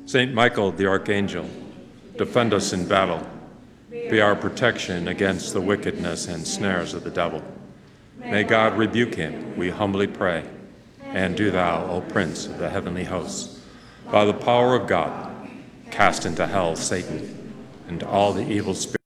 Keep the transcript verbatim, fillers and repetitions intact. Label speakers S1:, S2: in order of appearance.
S1: Saint Michael the Archangel, defend us in battle. Be our protection against the wickedness and snares of the devil. May God rebuke him, we humbly pray. And do thou, O Prince of the heavenly hosts, by the power of God, cast into hell Satan and all the evil spirits